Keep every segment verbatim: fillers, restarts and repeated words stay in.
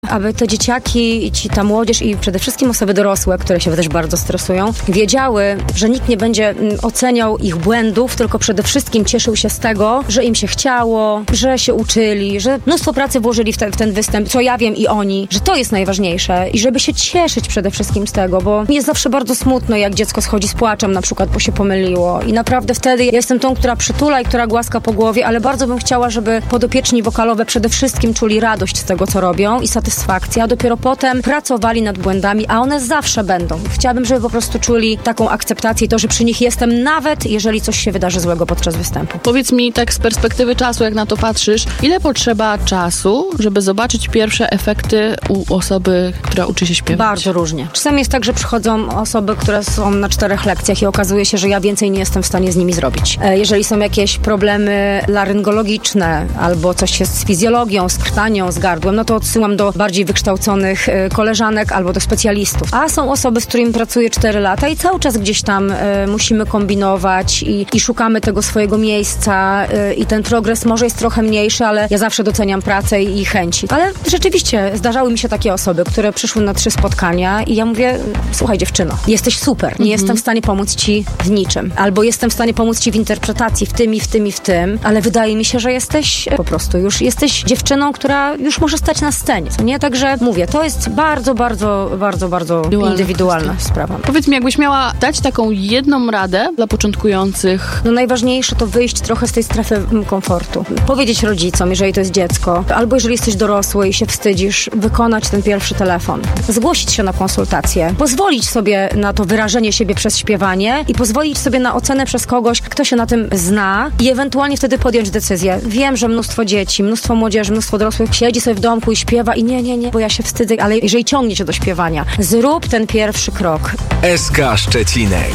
aby te dzieciaki i ci ta młodzież i przede wszystkim osoby dorosłe, które się też bardzo stresują, wiedziały, że nikt nie będzie oceniał ich błędów, tylko przede wszystkim cieszył się z tego, że im się chciało, że się uczyli, że mnóstwo pracy włożyli w, te, w ten występ, co ja wiem i oni, że to jest najważniejsze i żeby się cieszyć przede wszystkim z tego, bo mi jest zawsze bardzo smutno, jak dziecko schodzi z płaczem na przykład, bo się pomyliło i naprawdę wtedy ja jestem tą, która przytula i która głaska po głowie, ale bardzo bym chciała, żeby podopieczni wokalowe przede wszystkim czuli radość z tego, co robią i satysfakcję, a dopiero potem pracowali nad błędami, a one zawsze będą. Chciałabym, żeby po prostu czuli taką akceptację i to, że przy nich jestem, nawet jeżeli coś się wydarzy złego podczas występu. Powiedz mi tak z perspektywy czasu, jak na to patrzysz, ile potrzeba czasu, żeby zobaczyć pierwsze efekty u osoby, która uczy się śpiewać? Bardzo różnie. Czasami jest tak, że przychodzą osoby, które są na czterech lekcjach i okazuje się, że ja więcej nie jestem w stanie z nimi zrobić. Jeżeli są jakieś problemy laryngologiczne albo coś jest z fizjologią, z krtanią, z gardłem, no to odsyłam do bardziej wykształconych koleżanek albo do specjalistów. A są osoby, z którymi pracuję cztery lata i cały czas gdzieś tam y, musimy kombinować i, i szukamy tego swojego miejsca y, i ten progres może jest trochę mniejszy, ale ja zawsze doceniam pracę i, i chęci. Ale rzeczywiście zdarzały mi się takie osoby, które przyszły na trzy spotkania i ja mówię, słuchaj dziewczyno, jesteś super, nie mhm. jestem w stanie pomóc ci w niczym. Albo jestem w stanie pomóc ci w interpretacji, w tym i w tym i w tym, ale wydaje mi się, że jesteś po prostu już, jesteś dziewczyną, która już może stać na scenie. Co nie? Także mówię, to jest bardzo, bardzo, bardzo, bardzo indywidualna sprawa. Powiedz mi, jakbyś miała dać taką jedną radę dla początkujących? No najważniejsze to wyjść trochę z tej strefy komfortu. Powiedzieć rodzicom, jeżeli to jest dziecko, albo jeżeli jesteś dorosły i się wstydzisz, wykonać ten pierwszy telefon. Zgłosić się na konsultację. Pozwolić sobie na to wyrażenie siebie przez śpiewanie i pozwolić sobie na ocenę przez kogoś, kto się na tym zna i ewentualnie wtedy podjąć decyzję. Wiem, że mnóstwo dzieci, mnóstwo młodzieży, mnóstwo dorosłych siedzi sobie w domku i śpiewa i nie, nie, nie, bo ja się wstydzę, ale jeżeli ciągnie cię do śpiewania, zrób ten pierwszy krok. S K Szczecinek.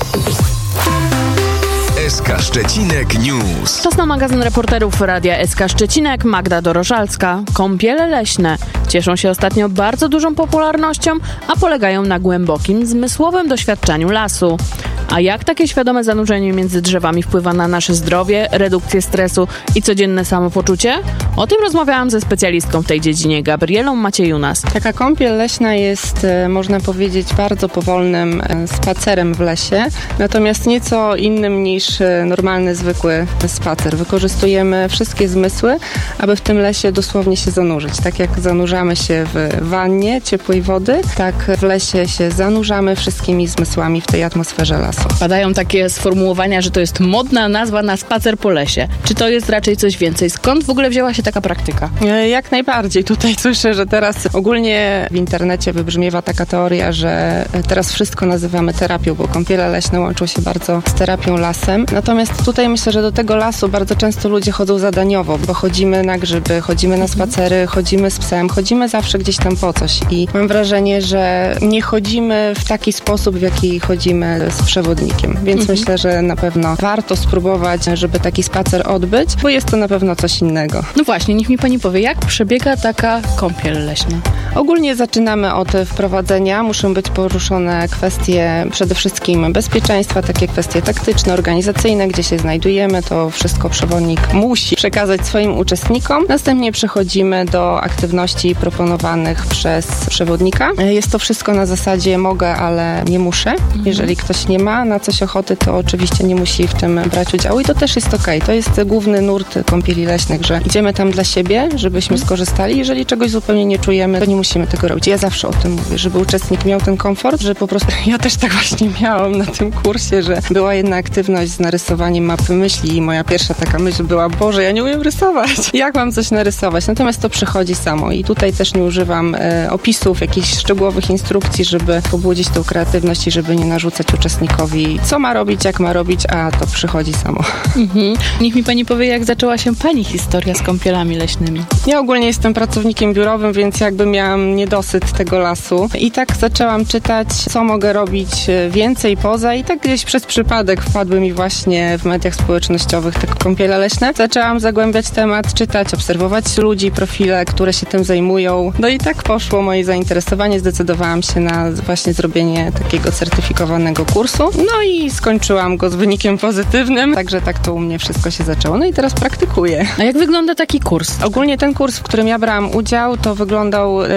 S K Szczecinek News. Czas na magazyn reporterów Radia S K Szczecinek. Magda Dorożalska. Kąpiele leśne cieszą się ostatnio bardzo dużą popularnością, a polegają na głębokim, zmysłowym doświadczeniu lasu. A jak takie świadome zanurzenie między drzewami wpływa na nasze zdrowie, redukcję stresu i codzienne samopoczucie? O tym rozmawiałam ze specjalistką w tej dziedzinie, Gabrielą Maciejunas. Taka kąpiel leśna jest, można powiedzieć, bardzo powolnym spacerem w lesie, natomiast nieco innym niż normalny, zwykły spacer. Wykorzystujemy wszystkie zmysły, aby w tym lesie dosłownie się zanurzyć. Tak jak zanurzamy się w wannie ciepłej wody, tak w lesie się zanurzamy wszystkimi zmysłami w tej atmosferze lasu. Padają takie sformułowania, że to jest modna nazwa na spacer po lesie. Czy to jest raczej coś więcej? Skąd w ogóle wzięła się taka praktyka? Jak najbardziej. Tutaj słyszę, że teraz ogólnie w internecie wybrzmiewa taka teoria, że teraz wszystko nazywamy terapią, bo kąpiele leśne łączą się bardzo z terapią lasem. Natomiast tutaj myślę, że do tego lasu bardzo często ludzie chodzą zadaniowo, bo chodzimy na grzyby, chodzimy na spacery, chodzimy z psem, chodzimy zawsze gdzieś tam po coś i mam wrażenie, że nie chodzimy w taki sposób, w jaki chodzimy z przewodnikiem, więc mhm. myślę, że na pewno warto spróbować, żeby taki spacer odbyć, bo jest to na pewno coś innego. No właśnie, niech mi pani powie, jak przebiega taka kąpiel leśna? Ogólnie zaczynamy od wprowadzenia. Muszą być poruszone kwestie przede wszystkim bezpieczeństwa, takie kwestie taktyczne, organizacyjne, gdzie się znajdujemy, to wszystko przewodnik musi przekazać swoim uczestnikom. Następnie przechodzimy do aktywności proponowanych przez przewodnika. Jest to wszystko na zasadzie mogę, ale nie muszę. Mhm. Jeżeli ktoś nie ma na coś ochoty, to oczywiście nie musi w tym brać udziału i to też jest okej. To jest główny nurt kąpieli leśnych, że idziemy tam dla siebie, żebyśmy skorzystali. Jeżeli czegoś zupełnie nie czujemy, to nie musimy tego robić. Ja zawsze o tym mówię, żeby uczestnik miał ten komfort, że po prostu ja też tak właśnie miałam na tym kursie, że była jedna aktywność z narysowaniem mapy myśli i moja pierwsza taka myśl była, Boże, ja nie umiem rysować. Jak mam coś narysować? Natomiast to przychodzi samo i tutaj też nie używam e, opisów, jakichś szczegółowych instrukcji, żeby pobudzić tą kreatywność i żeby nie narzucać uczestnikowi, co ma robić, jak ma robić, a to przychodzi samo. Mhm. Niech mi pani powie, jak zaczęła się pani historia z kąpielami leśnymi. Ja ogólnie jestem pracownikiem biurowym, więc jakby miałam niedosyt tego lasu i tak zaczęłam czytać, co mogę robić więcej poza i tak gdzieś przez przypadek wpadły mi właśnie w mediach społecznościowych te kąpiele leśne. Zaczęłam zagłębiać temat, czytać, obserwować ludzi, profile, które się tym zajmują. No i tak poszło moje zainteresowanie. Zdecydowałam się na właśnie zrobienie takiego certyfikowanego kursu. No i skończyłam go z wynikiem pozytywnym, także tak to u mnie wszystko się zaczęło. No i teraz praktykuję. A jak wygląda taki kurs? Ogólnie ten kurs, w którym ja brałam udział, to wyglądał